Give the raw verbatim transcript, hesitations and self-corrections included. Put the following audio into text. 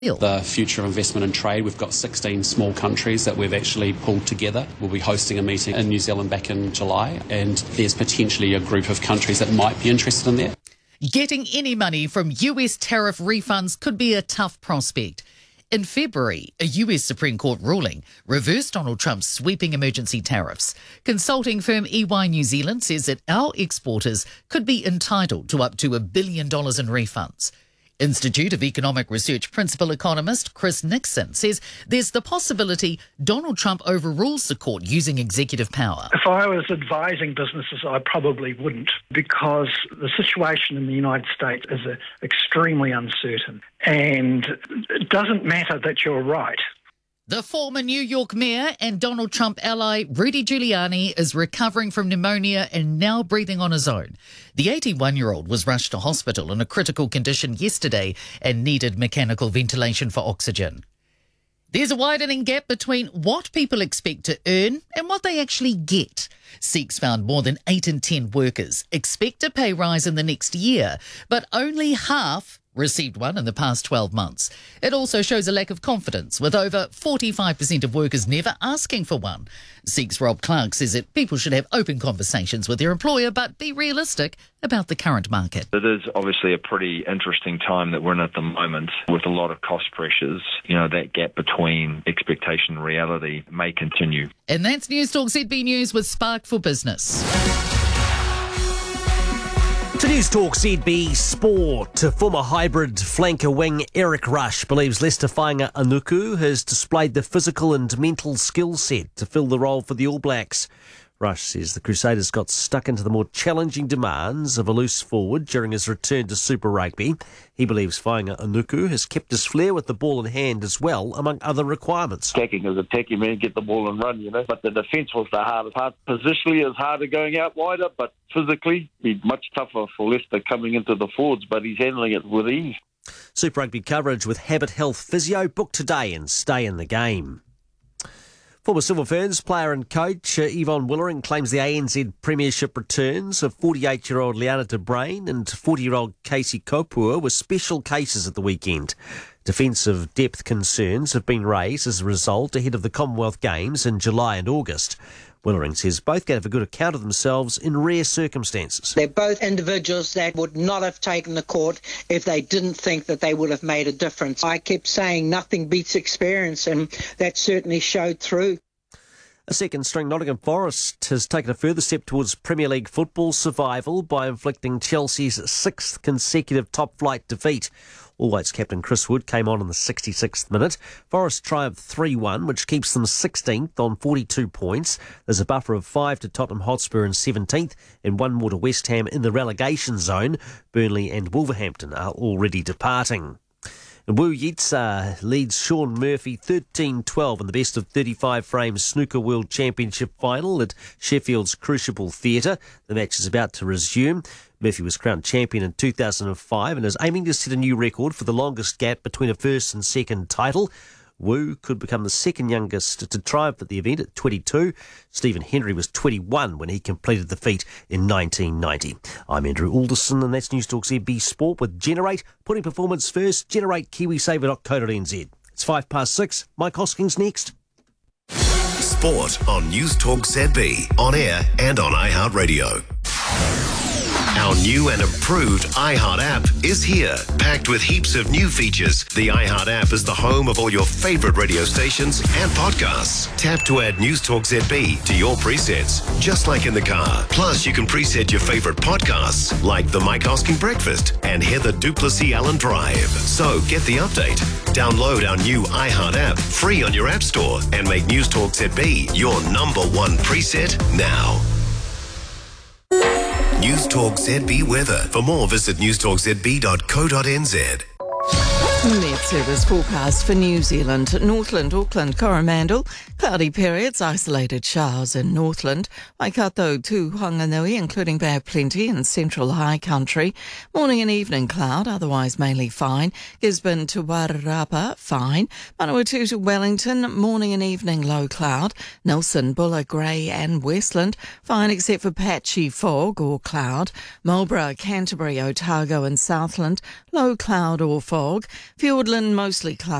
The future of investment and trade, we've got sixteen small countries that we've actually pulled together. We'll be hosting a meeting in New Zealand back in July, and there's potentially a group of countries that might be interested in that. Getting any money from U S tariff refunds could be a tough prospect. In February, a U S Supreme Court ruling reversed Donald Trump's sweeping emergency tariffs. Consulting firm E Y New Zealand says that our exporters could be entitled to up to a billion dollars in refunds. Institute of Economic Research principal economist Chris Nixon says there's the possibility Donald Trump overrules the court using executive power. If I was advising businesses, I probably wouldn't, because the situation in the United States is uh, extremely uncertain, and it doesn't matter that you're right. The former New York mayor and Donald Trump ally Rudy Giuliani is recovering from pneumonia and now breathing on his own. The eighty-one-year-old was rushed to hospital in a critical condition yesterday and needed mechanical ventilation for oxygen. There's a widening gap between what people expect to earn and what they actually get. Seeks found more than eight in ten workers expect a pay rise in the next year, but only half received one in the past twelve months. It also shows a lack of confidence, with over forty-five percent of workers never asking for one. Seek's Rob Clark says that people should have open conversations with their employer, but be realistic about the current market. It is obviously a pretty interesting time that we're in at the moment, with a lot of cost pressures. You know, that gap between expectation and reality may continue. And that's News Talk Z B News with Spark for Business. To News Talk Z B Sport, former hybrid flanker wing Eric Rush believes Leicester Fainga Anuku has displayed the physical and mental skill set to fill the role for the All Blacks. Rush says the Crusaders got stuck into the more challenging demands of a loose forward during his return to Super Rugby. He believes Fainga Anuku has kept his flair with the ball in hand as well, among other requirements. Attacking is attacking, man, get the ball and run, you know. But the defence was the hardest part. Positionally, it's harder going out wider, but physically, be much tougher for Leicester coming into the forwards, but he's handling it with ease. Super Rugby coverage with Habit Health Physio. Book today and stay in the game. Former Silver Ferns player and coach uh, Yvonne Willering claims the A N Z Premiership returns of forty-eight-year-old Liana de Brain and forty-year-old Casey Kopua were special cases at the weekend. Defensive depth concerns have been raised as a result ahead of the Commonwealth Games in July and August. Willering says both gave a good account of themselves in rare circumstances. They're both individuals that would not have taken the court if they didn't think that they would have made a difference. I kept saying nothing beats experience, and that certainly showed through. A second-string Nottingham Forest has taken a further step towards Premier League football survival by inflicting Chelsea's sixth consecutive top-flight defeat. All Whites captain Chris Wood came on in the sixty-sixth minute. Forest triumphed three one, which keeps them sixteenth on forty-two points. There's a buffer of five to Tottenham Hotspur in seventeenth and one more to West Ham in the relegation zone. Burnley and Wolverhampton are already departing. Wu Yitsa leads Sean Murphy thirteen twelve in the best of thirty-five frames snooker world championship final at Sheffield's Crucible Theatre. The match is about to resume. Murphy was crowned champion in two thousand five and is aiming to set a new record for the longest gap between a first and second title. Wu could become the second youngest to triumph at the event at twenty-two. Stephen Henry was twenty-one when he completed the feat in nineteen ninety. I'm Andrew Alderson, and that's News Talk Z B Sport with Generate. Putting performance first, generate kiwisaver dot co dot n z. It's five past six. Mike Hoskins next. Sport on News Talk Z B, on air and on iHeartRadio. Our new and improved iHeart app is here, packed with heaps of new features. The iHeart app is the home of all your favourite radio stations and podcasts. Tap to add News Talk Z B to your presets, just like in the car. Plus, you can preset your favourite podcasts, like The Mike Hosking Breakfast and Heather Duplessis Allen Drive. So, get the update. Download our new iHeart app, free on your app store, and make News Talk Z B your number one preset now. News Talk Z B weather. For more, visit news talk z b dot co dot n z. Met Service forecast for New Zealand. Northland, Auckland, Coromandel. Cloudy periods, isolated showers in Northland. Waikato to Whanganui, including bad plenty in central high country. Morning and evening cloud, otherwise mainly fine. Gisborne to Wairarapa, fine. Manawatu to Wellington, morning and evening low cloud. Nelson, Buller, Grey and Westland, fine except for patchy fog or cloud. Marlborough, Canterbury, Otago and Southland, low cloud or fog. Fiordland mostly cloudy.